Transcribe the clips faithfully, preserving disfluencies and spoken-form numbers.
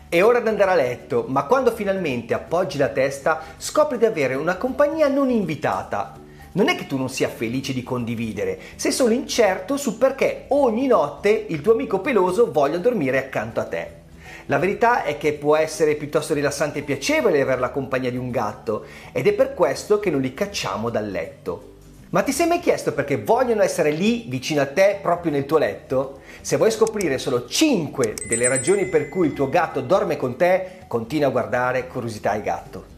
È ora di andare a letto, ma quando finalmente appoggi la testa scopri di avere una compagnia non invitata. Non è che tu non sia felice di condividere, sei solo incerto su perché ogni notte il tuo amico peloso voglia dormire accanto a te. La verità è che può essere piuttosto rilassante e piacevole avere la compagnia di un gatto ed è per questo che non li cacciamo dal letto. Ma ti sei mai chiesto perché vogliono essere lì vicino a te proprio nel tuo letto? Se vuoi scoprire solo cinque delle ragioni per cui il tuo gatto dorme con te, continua a guardare Curiosità e Gatto.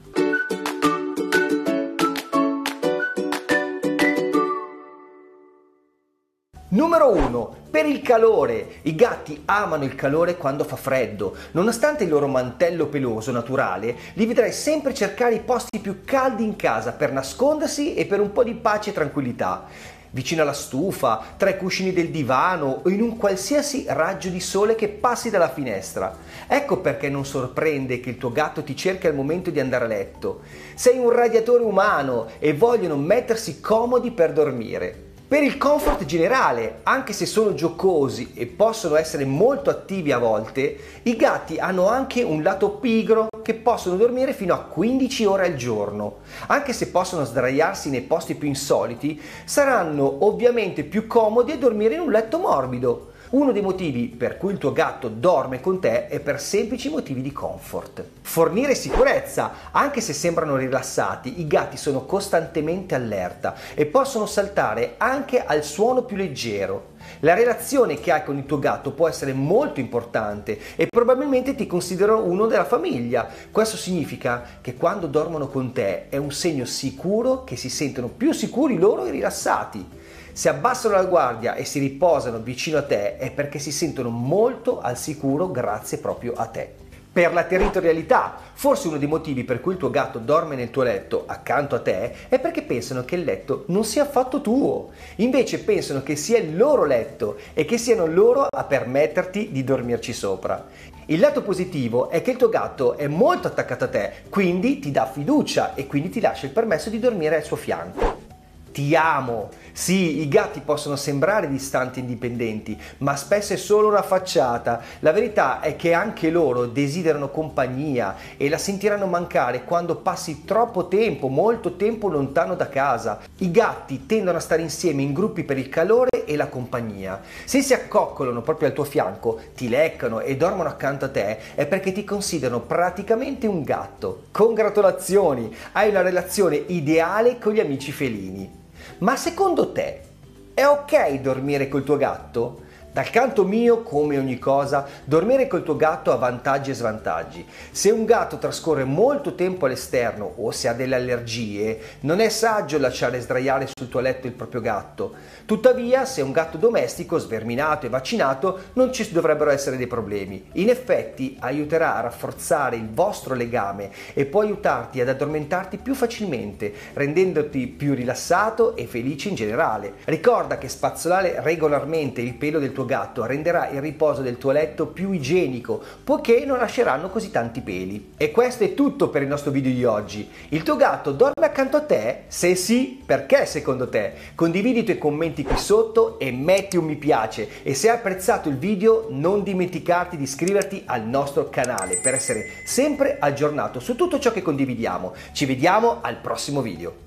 Numero uno. Per il calore. I gatti amano il calore quando fa freddo. Nonostante il loro mantello peloso naturale, li vedrai sempre cercare i posti più caldi in casa per nascondersi e per un po' di pace e tranquillità. Vicino alla stufa, tra i cuscini del divano o in un qualsiasi raggio di sole che passi dalla finestra. Ecco perché non sorprende che il tuo gatto ti cerchi al momento di andare a letto. Sei un radiatore umano e vogliono mettersi comodi per dormire. Per il comfort generale, anche se sono giocosi e possono essere molto attivi a volte, i gatti hanno anche un lato pigro che possono dormire fino a quindici ore al giorno. Anche se possono sdraiarsi nei posti più insoliti, saranno ovviamente più comodi a dormire in un letto morbido. Uno dei motivi per cui il tuo gatto dorme con te è per semplici motivi di comfort. Fornire sicurezza. Anche se sembrano rilassati, i gatti sono costantemente allerta e possono saltare anche al suono più leggero. La relazione che hai con il tuo gatto può essere molto importante e probabilmente ti considerano uno della famiglia. Questo significa che quando dormono con te è un segno sicuro che si sentono più sicuri loro e rilassati. Se abbassano la guardia e si riposano vicino a te è perché si sentono molto al sicuro grazie proprio a te. Per la territorialità, forse uno dei motivi per cui il tuo gatto dorme nel tuo letto accanto a te è perché pensano che il letto non sia affatto tuo. Invece pensano che sia il loro letto e che siano loro a permetterti di dormirci sopra. Il lato positivo è che il tuo gatto è molto attaccato a te, quindi ti dà fiducia e quindi ti lascia il permesso di dormire al suo fianco. Ti amo! Sì, i gatti possono sembrare distanti e indipendenti, ma spesso è solo una facciata. La verità è che anche loro desiderano compagnia e la sentiranno mancare quando passi troppo tempo, molto tempo lontano da casa. I gatti tendono a stare insieme in gruppi per il calore e la compagnia. Se si accoccolano proprio al tuo fianco, ti leccano e dormono accanto a te, è perché ti considerano praticamente un gatto. Congratulazioni! Hai una relazione ideale con gli amici felini. Ma secondo te è ok dormire col tuo gatto? Dal canto mio, come ogni cosa, dormire col tuo gatto ha vantaggi e svantaggi. Se un gatto trascorre molto tempo all'esterno o se ha delle allergie, non è saggio lasciare sdraiare sul tuo letto il proprio gatto. Tuttavia, se è un gatto domestico, sverminato e vaccinato, non ci dovrebbero essere dei problemi. In effetti, aiuterà a rafforzare il vostro legame e può aiutarti ad addormentarti più facilmente, rendendoti più rilassato e felice in generale. Ricorda che spazzolare regolarmente il pelo del tuo gatto renderà il riposo del tuo letto più igienico, poiché non lasceranno così tanti peli. E questo è tutto per il nostro video di oggi. Il tuo gatto dorme accanto a te? Se sì, perché secondo te? Condividi i tuoi commenti qui sotto e metti un mi piace, e se hai apprezzato il video non dimenticarti di iscriverti al nostro canale per essere sempre aggiornato su tutto ciò che condividiamo. Ci vediamo al prossimo video.